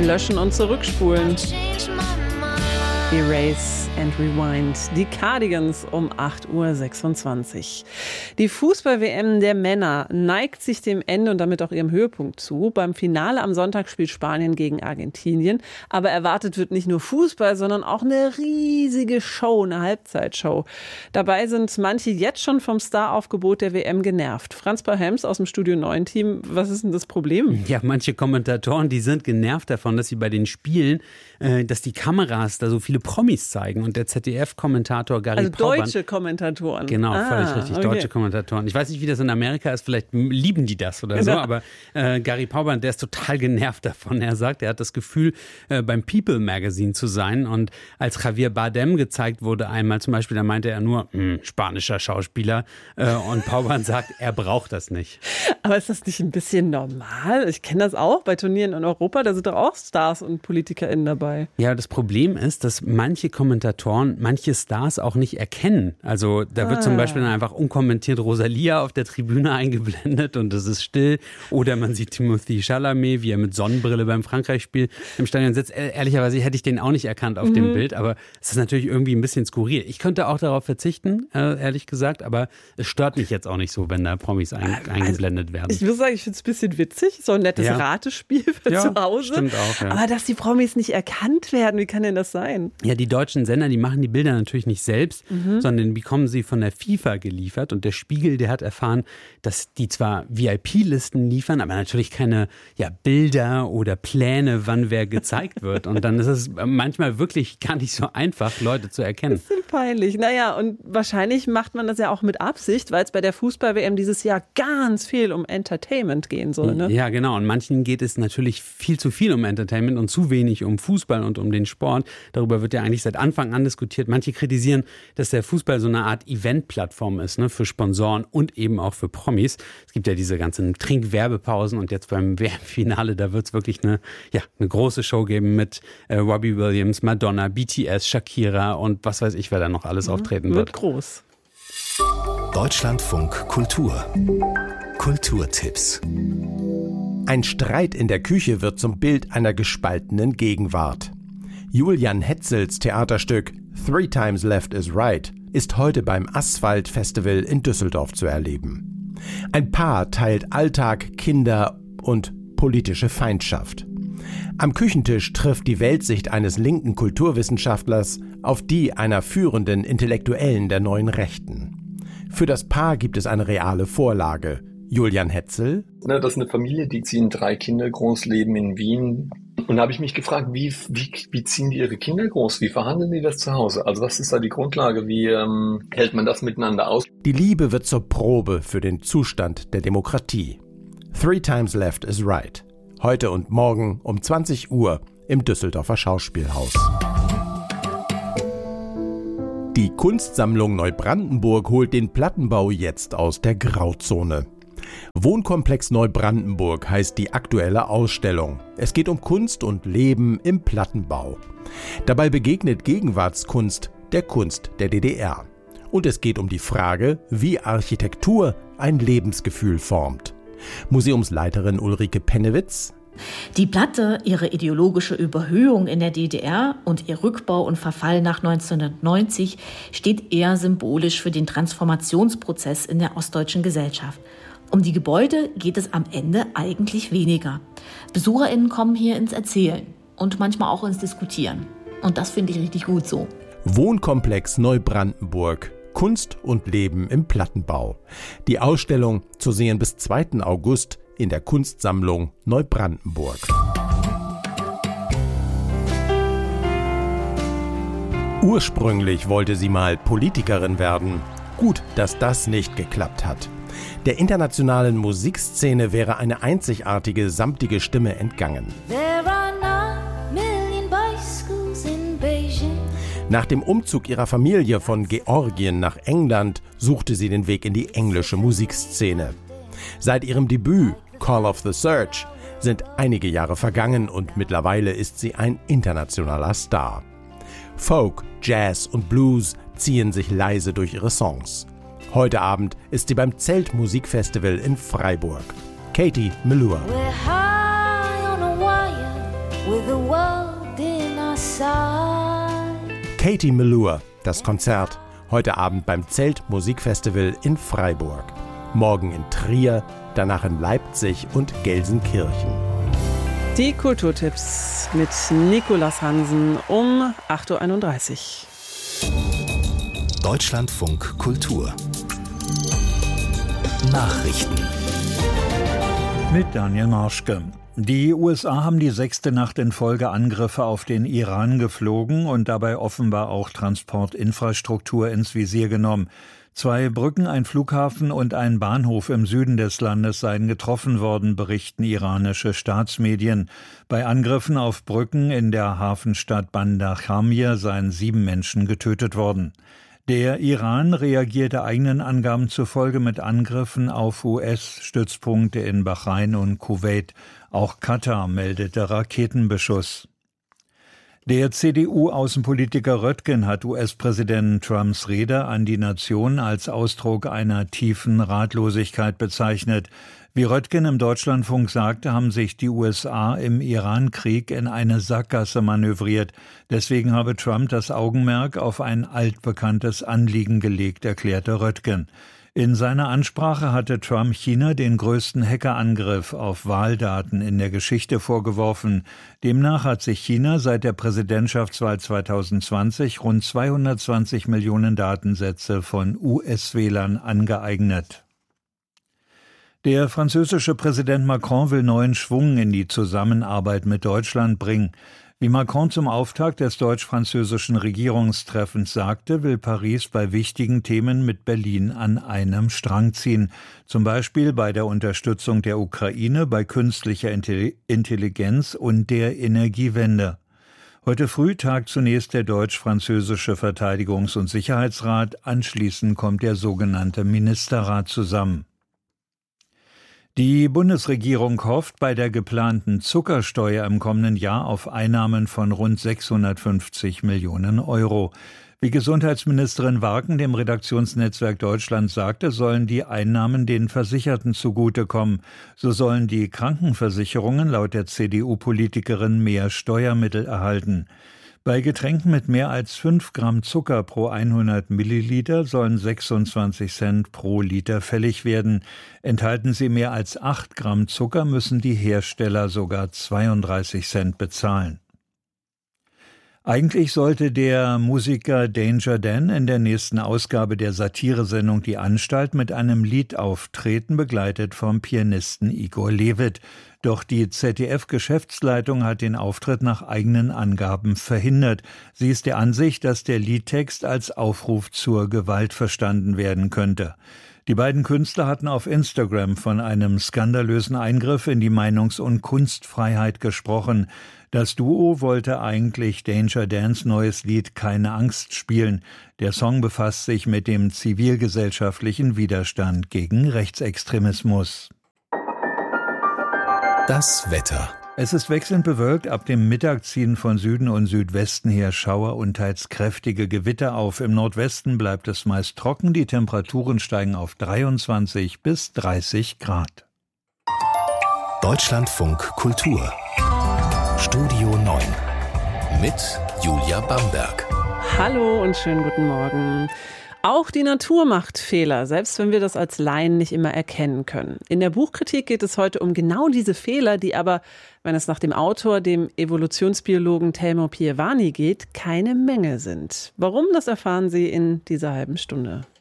Löschen und zurückspulen. Erase and Rewind. Die Cardigans um 8.26 Uhr. Die Fußball-WM der Männer neigt sich dem Ende und damit auch ihrem Höhepunkt zu. Beim Finale am Sonntag spielt Spanien gegen Argentinien. Aber erwartet wird nicht nur Fußball, sondern auch eine riesige Show, eine Halbzeitshow. Dabei sind manche jetzt schon vom Staraufgebot der WM genervt. Franz Paul-Helms aus dem Studio 9 Team, was ist denn das Problem? Ja, manche Kommentatoren, die sind genervt davon, dass sie bei den Spielen, dass die Kameras da so viele Promis zeigen. Und der ZDF-Kommentator Gary Pauband. Also deutsche Kommentatoren. Genau, völlig richtig, okay. Deutsche Kommentatoren. Ich weiß nicht, wie das in Amerika ist, vielleicht lieben die das oder so, aber Gary Pauband, der ist total genervt davon. Er sagt, er hat das Gefühl, beim People Magazine zu sein. Und als Javier Bardem gezeigt wurde einmal zum Beispiel, da meinte er nur, spanischer Schauspieler. Und Pauband sagt, er braucht das nicht. Aber ist das nicht ein bisschen normal? Ich kenne das auch bei Turnieren in Europa, da sind doch auch Stars und PolitikerInnen dabei. Ja, das Problem ist, dass manche Kommentatoren manche Stars auch nicht erkennen. Also da wird zum Beispiel dann einfach unkommentiert Rosalia auf der Tribüne eingeblendet und es ist still. Oder man sieht Timothée Chalamet, wie er mit Sonnenbrille beim Frankreich-Spiel im Stadion sitzt. Ehrlicherweise hätte ich den auch nicht erkannt auf dem Bild, aber es ist natürlich irgendwie ein bisschen skurril. Ich könnte auch darauf verzichten, ehrlich gesagt, aber es stört mich jetzt auch nicht so, wenn da Promis eingeblendet werden. Ich muss sagen, ich finde es ein bisschen witzig, so ein nettes Ratespiel für zu Hause. Stimmt auch, ja. Aber dass die Promis nicht erkannt werden, wie kann denn das sein? Ja, die deutschen Sender, die machen die Bilder natürlich nicht selbst, sondern die bekommen sie von der FIFA geliefert. Und der Spiegel, der hat erfahren, dass die zwar VIP-Listen liefern, aber natürlich keine Bilder oder Pläne, wann wer gezeigt wird. Und dann ist es manchmal wirklich gar nicht so einfach, Leute zu erkennen. Das ist peinlich. Naja, und wahrscheinlich macht man das ja auch mit Absicht, weil es bei der Fußball-WM dieses Jahr ganz viel um Entertainment gehen soll. Ne? Ja, genau. Und manchen geht es natürlich viel zu viel um Entertainment und zu wenig um Fußball und um den Sport. Darüber wird ja eigentlich seit Anfang an diskutiert. Manche kritisieren, dass der Fußball so eine Art Event-Plattform ist, ne, für Sponsoren und eben auch für Promis. Es gibt ja diese ganzen Trinkwerbepausen und jetzt beim WM-Finale, da wird es wirklich eine große Show geben mit Robbie Williams, Madonna, BTS, Shakira und was weiß ich, wer da noch alles auftreten wird. Wird groß. Deutschlandfunk Kultur. Kulturtipps. Ein Streit in der Küche wird zum Bild einer gespaltenen Gegenwart. Julian Hetzels Theaterstück Three Times Left is Right ist heute beim Asphalt Festival in Düsseldorf zu erleben. Ein Paar teilt Alltag, Kinder und politische Feindschaft. Am Küchentisch trifft die Weltsicht eines linken Kulturwissenschaftlers auf die einer führenden Intellektuellen der neuen Rechten. Für das Paar gibt es eine reale Vorlage. Julian Hetzel. Das ist eine Familie, die ziehen 3 Kinder groß, leben in Wien. Und da habe ich mich gefragt, wie ziehen die ihre Kinder groß? Wie verhandeln die das zu Hause? Also was ist da die Grundlage? Wie hält man das miteinander aus? Die Liebe wird zur Probe für den Zustand der Demokratie. Three Times Left is Right. Heute und morgen um 20 Uhr im Düsseldorfer Schauspielhaus. Die Kunstsammlung Neubrandenburg holt den Plattenbau jetzt aus der Grauzone. Wohnkomplex Neubrandenburg heißt die aktuelle Ausstellung. Es geht um Kunst und Leben im Plattenbau. Dabei begegnet Gegenwartskunst der Kunst der DDR. Und es geht um die Frage, wie Architektur ein Lebensgefühl formt. Museumsleiterin Ulrike Pennewitz. Die Platte, ihre ideologische Überhöhung in der DDR und ihr Rückbau und Verfall nach 1990 steht eher symbolisch für den Transformationsprozess in der ostdeutschen Gesellschaft. Um die Gebäude geht es am Ende eigentlich weniger. BesucherInnen kommen hier ins Erzählen und manchmal auch ins Diskutieren. Und das finde ich richtig gut so. Wohnkomplex Neubrandenburg. Kunst und Leben im Plattenbau. Die Ausstellung zu sehen bis 2. August in der Kunstsammlung Neubrandenburg. Ursprünglich wollte sie mal Politikerin werden. Gut, dass das nicht geklappt hat. Der internationalen Musikszene wäre eine einzigartige, samtige Stimme entgangen. Nach dem Umzug ihrer Familie von Georgien nach England suchte sie den Weg in die englische Musikszene. Seit ihrem Debüt Call of the Search sind einige Jahre vergangen und mittlerweile ist sie ein internationaler Star. Folk, Jazz und Blues ziehen sich leise durch ihre Songs. Heute Abend ist sie beim Zeltmusikfestival in Freiburg. Katie Melua. We're high on a wire with a Katie Melua, das Konzert. Heute Abend beim Zelt Musikfestival in Freiburg. Morgen in Trier, danach in Leipzig und Gelsenkirchen. Die Kulturtipps mit Nicolas Hansen um 8.31 Uhr. Deutschlandfunk Kultur. Nachrichten. Mit Daniel Marschke. Die USA haben die 6. Nacht in Folge Angriffe auf den Iran geflogen und dabei offenbar auch Transportinfrastruktur ins Visier genommen. 2 Brücken, ein Flughafen und ein Bahnhof im Süden des Landes seien getroffen worden, berichten iranische Staatsmedien. Bei Angriffen auf Brücken in der Hafenstadt Bandar Khamir seien 7 Menschen getötet worden. Der Iran reagierte eigenen Angaben zufolge mit Angriffen auf US-Stützpunkte in Bahrain und Kuwait. Auch Katar meldete Raketenbeschuss. Der CDU-Außenpolitiker Röttgen hat US-Präsident Trumps Rede an die Nation als Ausdruck einer tiefen Ratlosigkeit bezeichnet. Wie Röttgen im Deutschlandfunk sagte, haben sich die USA im Iran-Krieg in eine Sackgasse manövriert. Deswegen habe Trump das Augenmerk auf ein altbekanntes Anliegen gelegt, erklärte Röttgen. In seiner Ansprache hatte Trump China den größten Hackerangriff auf Wahldaten in der Geschichte vorgeworfen. Demnach hat sich China seit der Präsidentschaftswahl 2020 rund 220 Millionen Datensätze von US-Wählern angeeignet. Der französische Präsident Macron will neuen Schwung in die Zusammenarbeit mit Deutschland bringen. Wie Macron zum Auftakt des deutsch-französischen Regierungstreffens sagte, will Paris bei wichtigen Themen mit Berlin an einem Strang ziehen. Zum Beispiel bei der Unterstützung der Ukraine, bei künstlicher Intelligenz und der Energiewende. Heute früh tagt zunächst der deutsch-französische Verteidigungs- und Sicherheitsrat. Anschließend kommt der sogenannte Ministerrat zusammen. Die Bundesregierung hofft bei der geplanten Zuckersteuer im kommenden Jahr auf Einnahmen von rund 650 Millionen Euro. Wie Gesundheitsministerin Warken dem Redaktionsnetzwerk Deutschland sagte, sollen die Einnahmen den Versicherten zugutekommen. So sollen die Krankenversicherungen laut der CDU-Politikerin mehr Steuermittel erhalten. Bei Getränken mit mehr als 5 Gramm Zucker pro 100 Milliliter sollen 26 Cent pro Liter fällig werden. Enthalten sie mehr als 8 Gramm Zucker, müssen die Hersteller sogar 32 Cent bezahlen. Eigentlich sollte der Musiker Danger Dan in der nächsten Ausgabe der Satiresendung Die Anstalt mit einem Lied auftreten, begleitet vom Pianisten Igor Levit. Doch die ZDF-Geschäftsleitung hat den Auftritt nach eigenen Angaben verhindert. Sie ist der Ansicht, dass der Liedtext als Aufruf zur Gewalt verstanden werden könnte. Die beiden Künstler hatten auf Instagram von einem skandalösen Eingriff in die Meinungs- und Kunstfreiheit gesprochen. Das Duo wollte eigentlich Danger Dans neues Lied Keine Angst spielen. Der Song befasst sich mit dem zivilgesellschaftlichen Widerstand gegen Rechtsextremismus. Das Wetter. Es ist wechselnd bewölkt, ab dem Mittag ziehen von Süden und Südwesten her Schauer und teils kräftige Gewitter auf. Im Nordwesten bleibt es meist trocken, die Temperaturen steigen auf 23 bis 30 Grad. Deutschlandfunk Kultur. Studio 9 mit Julia Bamberg. Hallo und schönen guten Morgen. Auch die Natur macht Fehler, selbst wenn wir das als Laien nicht immer erkennen können. In der Buchkritik geht es heute um genau diese Fehler, die aber, wenn es nach dem Autor, dem Evolutionsbiologen Telmo Pievani geht, keine Menge sind. Warum, das erfahren Sie in dieser halben Stunde.